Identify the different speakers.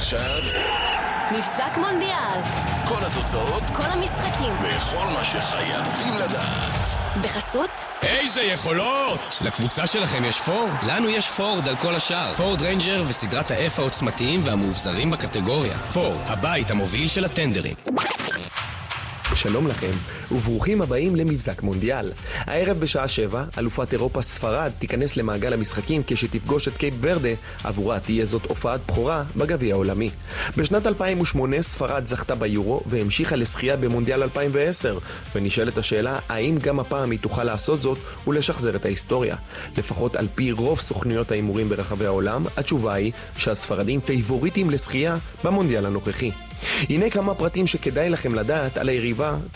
Speaker 1: ועכשיו
Speaker 2: מבזק מונדיאל.
Speaker 1: כל התוצאות,
Speaker 2: כל המשחקים
Speaker 1: וכל מה שחייבים לדעת.
Speaker 2: בחסות
Speaker 3: איזה יכולות! לקבוצה שלכם יש פורד? לנו יש פורד על כל השאר. פורד ריינג'ר וסדרת ה-F העוצמתיים והמאובזרים בקטגוריה. פורד, הבית המוביל של הטנדרים.
Speaker 4: שלום לכם, וברוכים הבאים למבזק מונדיאל. הערב בשעה 7, אלופת אירופה ספרד תיכנס למעגל המשחקים כשתפגוש את קייפ ורדה, עבורה תהיה זאת הופעת בחורה בגביע העולמי. בשנת 2008 ספרד זכתה ביורו והמשיכה לשחייה במונדיאל 2010, ונשאלת השאלה האם גם הפעם היא תוכל לעשות זאת ולשחזר את ההיסטוריה. לפחות על פי רוב סוכנויות האימורים ברחבי העולם, התשובה היא שהספרדים פייבוריטים לשחייה במונדיאל הנוכחי. הנה כמה פרטים שכדאי לכם לדעת על היריבה